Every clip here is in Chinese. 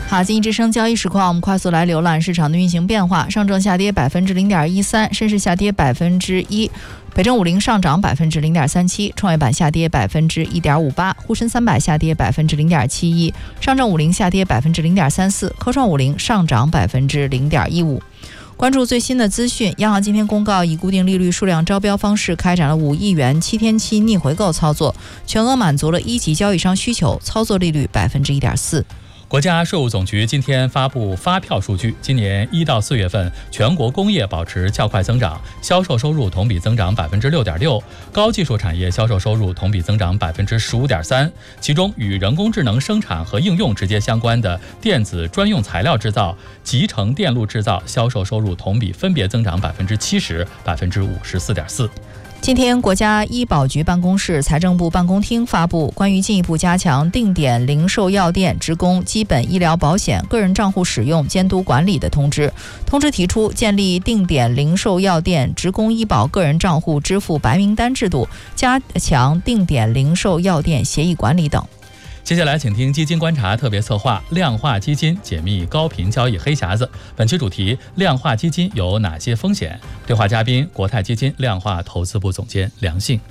好，经济之声交易实况，我们快速来浏览市场的运行变化。上证下跌0.13%，深市下跌1%，北证50上涨0.37%，创业板下跌1.58%，沪深300下跌0.71%，上证50下跌0.34%，科创50上涨0.15%。关注最新的资讯，央行今天公告以固定利率数量招标方式开展了5亿元7天期逆回购操作，全额满足了一级交易商需求，操作利率1.4%。 国家税务总局今天发布发票数据，今年1到4月份，全国工业保持较快增长，销售收入同比增长6.6%，高技术产业销售收入同比增长15.3%，其中与人工智能生产和应用直接相关的电子专用材料制造、集成电路制造销售收入同比分别增长70%、54.4%。 今天，国家医保局办公室、财政部办公厅发布关于进一步加强定点零售药店职工基本医疗保险个人账户使用监督管理的通知。通知提出，建立定点零售药店职工医保个人账户支付白名单制度，加强定点零售药店协议管理等。 接下来请听基金观察特别策划量化基金解密高频交易黑匣子，本期主题：量化基金有哪些风险？对话嘉宾：国泰基金量化投资部总监梁信。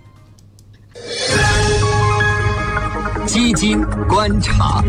基金观察。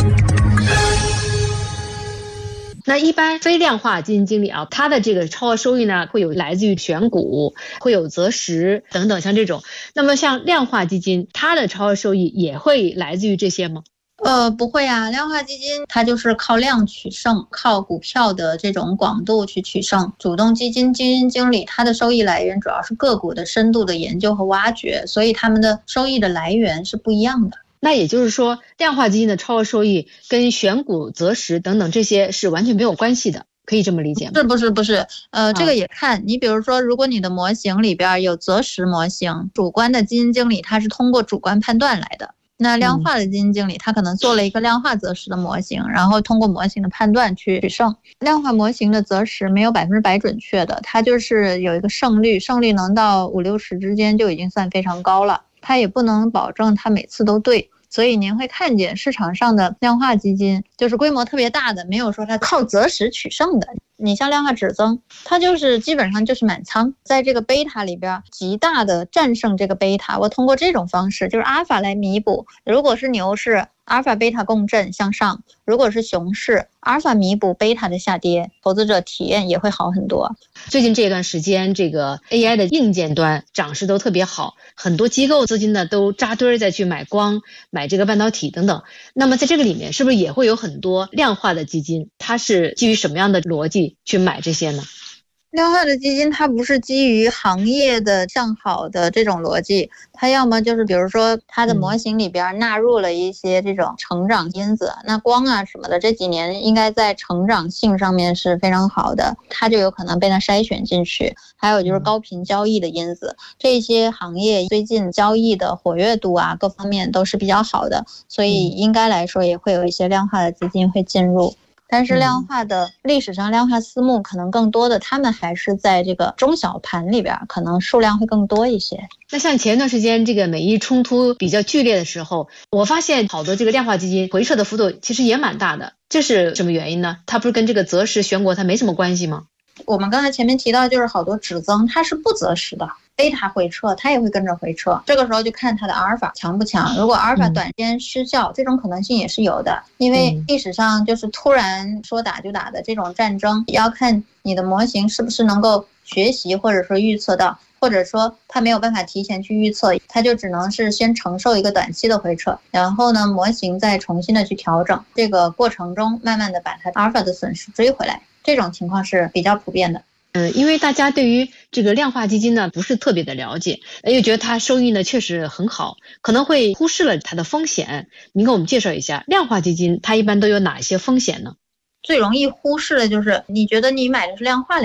那一般非量化基金经理啊，他的这个超额收益呢，会有来自于选股，会有择时等等，像这种。那么像量化基金，它的超额收益也会来自于这些吗？ 不会啊，量化基金它就是靠量取胜，靠股票的这种广度去取胜。主动基金基金经理它的收益来源主要是个股的深度的研究和挖掘，所以他们的收益的来源是不一样的。 那也就是说，量化基金的超额收益跟选股、择时等等这些是完全没有关系的，可以这么理解吗？ 不是，这个也看你，比如说，如果你的模型里边有择时模型，主观的基金经理他是通过主观判断来的。那量化的基金经理他可能做了一个量化择时的模型，然后通过模型的判断去取胜。量化模型的择时没有100%准确的，它就是有一个胜率能到50-60之间就已经算非常高了，它也不能保证它每次都对。所以您会看见市场上的量化基金就是规模特别大的，没有说它靠择时取胜的。你像量化指增，它就是基本上就是满仓，在这个贝塔里边极大的战胜这个贝塔，我通过这种方式就是阿尔法来弥补。如果是牛市，阿尔法贝塔共振向上；如果是熊市，阿尔法弥补贝塔的下跌，投资者体验也会好很多。 最近这段时间，这个 AI 的硬件端涨势都特别好，很多机构资金呢都扎堆再去买光、买这个半导体等等。那么在这个里面，是不是也会有很多量化的基金？它是基于什么样的逻辑去买这些呢？ 量化的基金它不是基于行业的向好的这种逻辑，它要么就是比如说它的模型里边纳入了一些这种成长因子，那光啊什么的这几年应该在成长性上面是非常好的，它就有可能被它筛选进去。还有就是高频交易的因子，这些行业最近交易的活跃度啊各方面都是比较好的，所以应该来说也会有一些量化的基金会进入。但是量化的历史上量化私募可能更多的，他们还是在这个中小盘里边，可能数量会更多一些。 那像前一段时间这个美伊冲突比较剧烈的时候，我发现好多这个量化基金回撤的幅度其实也蛮大的，这是什么原因呢？它不是跟这个择时选股它没什么关系吗？ 我们刚才前面提到就是好多指增它是不择时的，贝塔回撤它也会跟着回撤，这个时候就看它的阿尔法强不强。如果阿尔法短时间失效，这种可能性也是有的，因为历史上就是突然说打就打的这种战争，也要看你的模型是不是能够学习或者说预测到，或者说它没有办法提前去预测，它就只能是先承受一个短期的回撤，然后呢模型再重新的去调整，这个过程中慢慢的把它阿尔法的损失追回来，这种情况是比较普遍的。 因为大家对于这个量化基金呢不是特别的了解，又觉得它收益呢确实很好，可能会忽视了它的风险。您给我们介绍一下量化基金它一般都有哪些风险呢？ 最容易忽视的就是你觉得你买的是量化